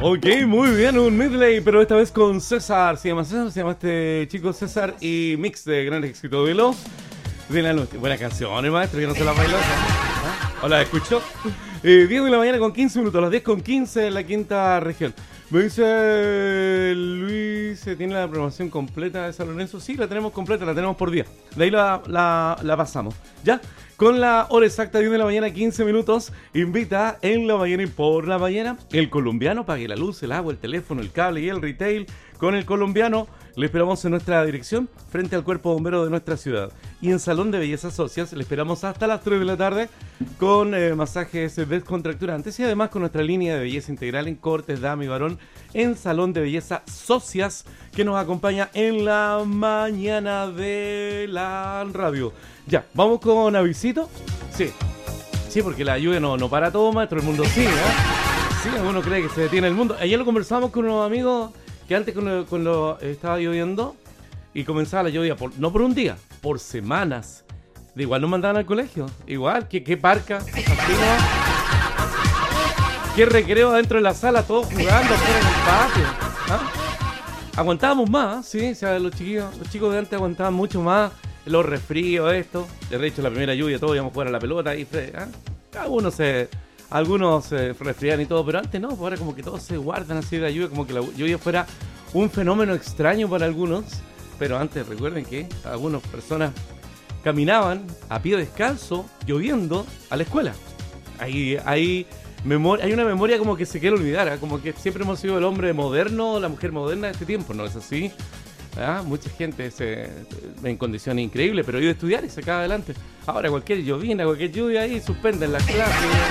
Ok, muy bien, un medley, pero esta vez con César. Se llama César, se llama este chico César y mix de gran éxito de los de la noche. Buena canción, maestro, que no se la bailó. ¿O la escuchó? 10 de la mañana con 15 minutos, las 10 con 15 en la quinta región. Me dice Luis, ¿tiene la programación completa de San Lorenzo? Sí, la tenemos completa, la tenemos por día. De ahí la pasamos. ¿Ya? Con la hora exacta, 10 de la mañana, 15 minutos, invita en la mañana y por la mañana el colombiano, pague la luz, el agua, el teléfono, el cable y el retail. Con el colombiano le esperamos en nuestra dirección, frente al cuerpo bombero de nuestra ciudad. Y en Salón de Belleza Socias le esperamos hasta las 3 de la tarde con masajes descontracturantes y además con nuestra línea de belleza integral en cortes, dama y varón en Salón de Belleza Socias, que nos acompaña en la mañana de la radio. Ya, ¿vamos con avisito? Sí. Sí, porque la lluvia no para todo, maestro, el mundo sigue, ¿eh? Sí, uno cree que se detiene el mundo. Ayer lo conversamos con unos amigos que antes cuando estaba lloviendo y comenzaba la lluvia, no por un día, por semanas. De igual nos mandaban al colegio. Igual, qué parca, así, ¿no? Qué recreo adentro de la sala, todos jugando afuera en el patio. ¿Ah? Aguantábamos más, sí, o sea, los chicos de antes aguantaban mucho más. Los resfríos, esto. De hecho, la primera lluvia todos íbamos a jugar a la pelota y algunos se resfrían y todo, pero antes no, ahora como que todos se guardan así de la lluvia, como que la lluvia fuera un fenómeno extraño para algunos. Pero antes recuerden que algunas personas caminaban a pie descalzo, lloviendo, a la escuela. Hay una memoria como que se quiere olvidar, ¿eh? Como que siempre hemos sido el hombre moderno, la mujer moderna de este tiempo, ¿no es así? Mucha gente en condiciones increíbles, pero iba a estudiar y se acaba adelante. Ahora cualquier llovina, cualquier lluvia ahí, suspenden las clases.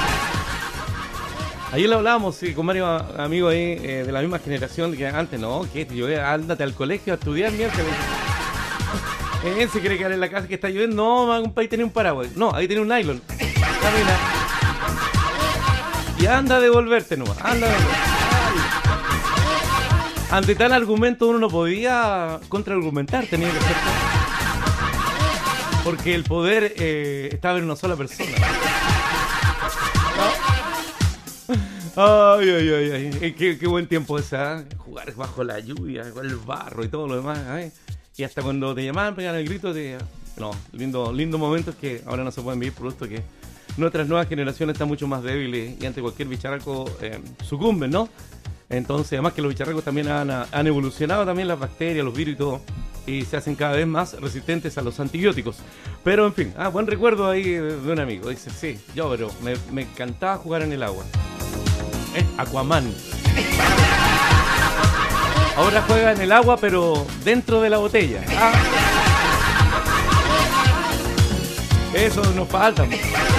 Ayer lo hablábamos con varios amigos ahí de la misma generación que antes, no, que ándate al colegio a estudiar, mierda. Él se quiere quedar en la casa que está lloviendo. No, un país tenía un paraguas. No, ahí tenía un nylon. Camina. Y anda a devolverte nomás. Anda a devolverte. Ante tal argumento uno no podía contraargumentar, tenía que ser. Porque el poder estaba en una sola persona. Ay. Qué buen tiempo ese, ¿eh? Jugar bajo la lluvia, con el barro y todo lo demás, ¿eh? Y hasta cuando te llamaban, pegaban el grito, lindo momentos que ahora no se pueden vivir por esto que nuestras nuevas generaciones están mucho más débiles y ante cualquier bicharraco sucumben, ¿no? Entonces, además que los bicharracos también han evolucionado también las bacterias, los virus y todo, y se hacen cada vez más resistentes a los antibióticos. Pero en fin, buen recuerdo ahí de un amigo. Dice, sí, pero me encantaba jugar en el agua. Aquaman. Ahora juega en el agua, pero dentro de la botella. Eso nos falta.